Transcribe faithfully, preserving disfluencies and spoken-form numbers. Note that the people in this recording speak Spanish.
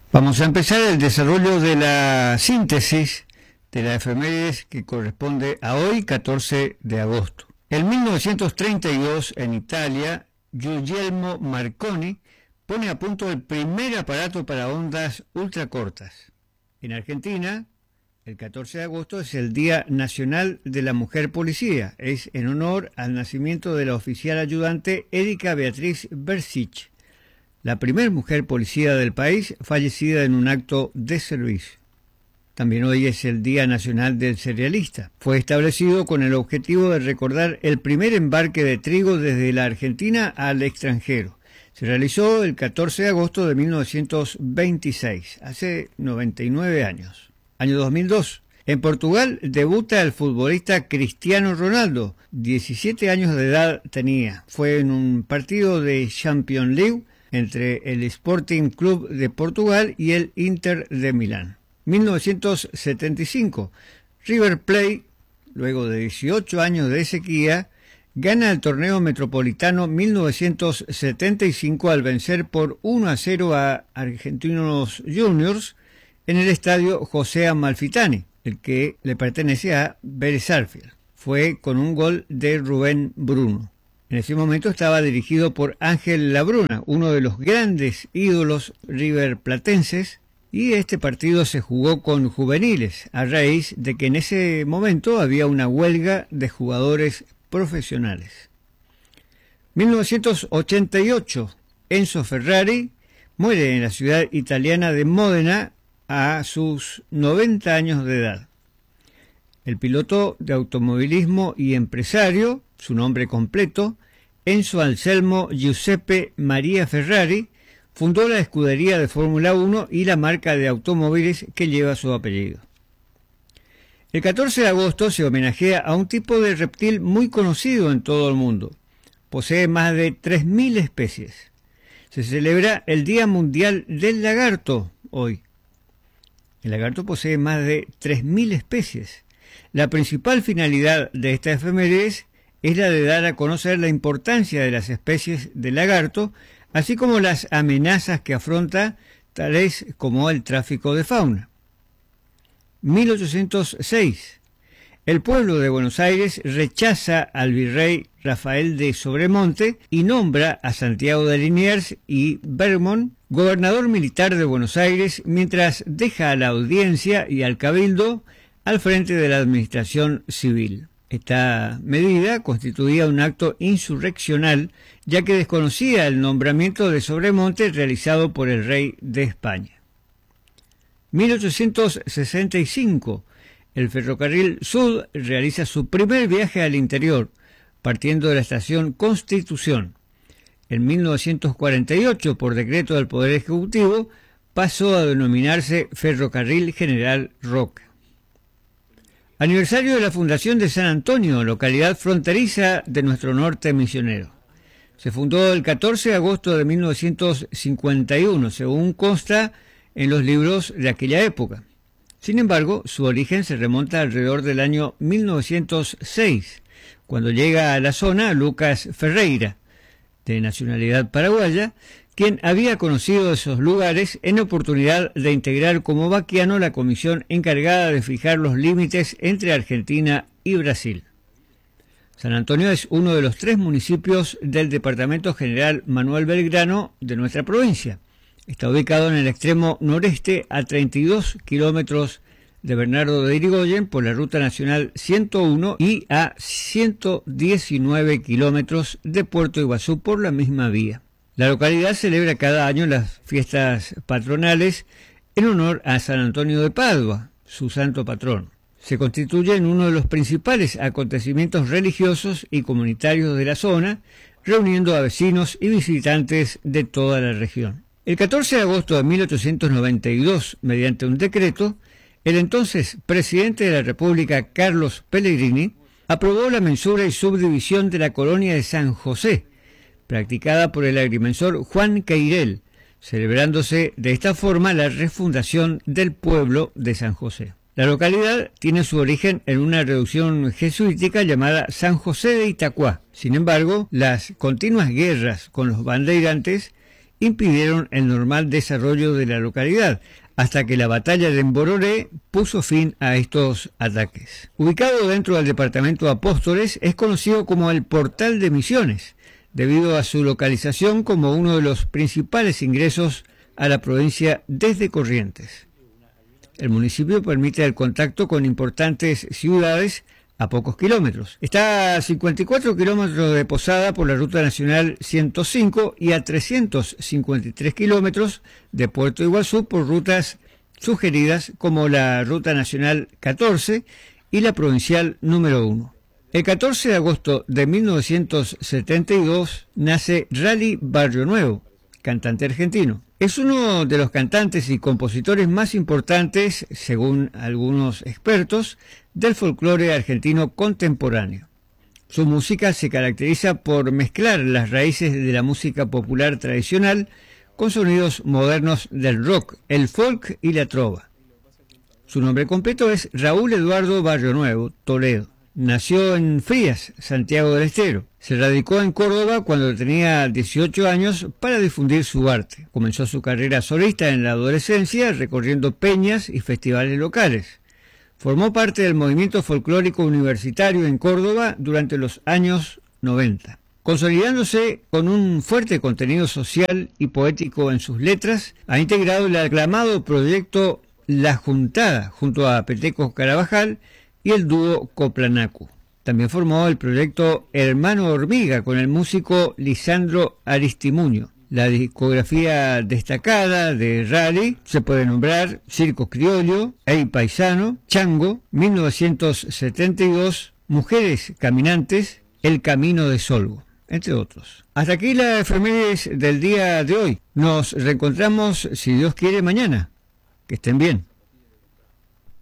Vamos a empezar el desarrollo de la síntesis de la efemérides que corresponde a hoy, catorce de agosto. En mil novecientos treinta y dos, en Italia, Guglielmo Marconi pone a punto el primer aparato para ondas ultracortas. En Argentina, el catorce de agosto es el Día Nacional de la Mujer Policía. Es en honor al nacimiento de la oficial ayudante Erika Beatriz Bersich, la primer mujer policía del país, fallecida en un acto de servicio. También hoy es el Día Nacional del Cerealista. Fue establecido con el objetivo de recordar el primer embarque de trigo desde la Argentina al extranjero. Se realizó el catorce de agosto de mil novecientos veintiséis, hace noventa y nueve años. Año dos mil dos. En Portugal debuta el futbolista Cristiano Ronaldo. diecisiete años de edad tenía. Fue en un partido de Champions League entre el Sporting Club de Portugal y el Inter de Milán. mil novecientos setenta y cinco. River Plate, luego de dieciocho años de sequía, gana el torneo metropolitano mil novecientos setenta y cinco al vencer por uno a cero a Argentinos Juniors en el estadio José Amalfitani, el que le pertenece a Vélez Sarsfield. Fue con un gol de Rubén Bruno. En ese momento estaba dirigido por Ángel Labruna, uno de los grandes ídolos riverplatenses, y este partido se jugó con juveniles, a raíz de que en ese momento había una huelga de jugadores profesionales. mil novecientos ochenta y ocho, Enzo Ferrari muere en la ciudad italiana de Módena a sus noventa años de edad. El piloto de automovilismo y empresario, su nombre completo, Enzo Anselmo Giuseppe Maria Ferrari, fundó la escudería de Fórmula uno y la marca de automóviles que lleva su apellido. El catorce de agosto se homenajea a un tipo de reptil muy conocido en todo el mundo. Posee más de tres mil especies. Se celebra el Día Mundial del Lagarto hoy. El lagarto posee más de tres mil especies. La principal finalidad de esta efemérides es la de dar a conocer la importancia de las especies de lagarto, así como las amenazas que afronta, tales como el tráfico de fauna. mil ochocientos seis. El pueblo de Buenos Aires rechaza al virrey Rafael de Sobremonte y nombra a Santiago de Liniers y Bergman gobernador militar de Buenos Aires, mientras deja a la audiencia y al cabildo al frente de la administración civil. Esta medida constituía un acto insurreccional, ya que desconocía el nombramiento de Sobremonte realizado por el rey de España. mil ochocientos sesenta y cinco. El ferrocarril Sud realiza su primer viaje al interior, partiendo de la estación Constitución. En mil novecientos cuarenta y ocho, por decreto del Poder Ejecutivo, pasó a denominarse Ferrocarril General Roca. Aniversario de la fundación de San Antonio, localidad fronteriza de nuestro norte misionero. Se fundó el catorce de agosto de mil novecientos cincuenta y uno, según consta en los libros de aquella época. Sin embargo, su origen se remonta alrededor del año mil novecientos seis, cuando llega a la zona Lucas Ferreira, de nacionalidad paraguaya, quien había conocido esos lugares en oportunidad de integrar como vaquiano la comisión encargada de fijar los límites entre Argentina y Brasil. San Antonio es uno de los tres municipios del departamento general Manuel Belgrano de nuestra provincia. Está ubicado en el extremo noreste a treinta y dos kilómetros de Bernardo de Irigoyen por la ruta nacional ciento uno y a ciento diecinueve kilómetros de Puerto Iguazú por la misma vía. La localidad celebra cada año las fiestas patronales en honor a San Antonio de Padua, su santo patrón. Se constituye en uno de los principales acontecimientos religiosos y comunitarios de la zona, reuniendo a vecinos y visitantes de toda la región. El catorce de agosto de mil ochocientos noventa y dos, mediante un decreto, el entonces presidente de la República, Carlos Pellegrini, aprobó la mensura y subdivisión de la colonia de San José, practicada por el agrimensor Juan Queirel, celebrándose de esta forma la refundación del pueblo de San José. La localidad tiene su origen en una reducción jesuítica llamada San José de Itacuá. Sin embargo, las continuas guerras con los bandeirantes impidieron el normal desarrollo de la localidad, hasta que la batalla de Mbororé puso fin a estos ataques. Ubicado dentro del departamento de Apóstoles, es conocido como el Portal de Misiones, debido a su localización como uno de los principales ingresos a la provincia desde Corrientes. El municipio permite el contacto con importantes ciudades a pocos kilómetros. Está a cincuenta y cuatro kilómetros de Posada por la Ruta Nacional ciento cinco y a trescientos cincuenta y tres kilómetros de Puerto Iguazú por rutas sugeridas como la Ruta Nacional catorce y la Provincial número uno. El catorce de agosto de mil novecientos setenta y dos nace Rally Barrio Nuevo, cantante argentino. Es uno de los cantantes y compositores más importantes, según algunos expertos, del folclore argentino contemporáneo. Su música se caracteriza por mezclar las raíces de la música popular tradicional con sonidos modernos del rock, el folk y la trova. Su nombre completo es Raúl Eduardo Barrio Nuevo, Toledo. Nació en Frías, Santiago del Estero. Se radicó en Córdoba cuando tenía dieciocho años para difundir su arte. Comenzó su carrera solista en la adolescencia recorriendo peñas y festivales locales. Formó parte del movimiento folclórico universitario en Córdoba durante los años noventa. Consolidándose con un fuerte contenido social y poético en sus letras, ha integrado el aclamado proyecto La Juntada junto a Peteco Carabajal y el dúo Coplanacu. También formó el proyecto Hermano Hormiga con el músico Lisandro Aristimuño. La discografía destacada de Rally se puede nombrar Circo Criollo, Ey Paisano, Chango, mil novecientos setenta y dos, Mujeres Caminantes, El Camino de Solgo, entre otros. Hasta aquí las efemérides del día de hoy. Nos reencontramos, si Dios quiere, mañana. Que estén bien.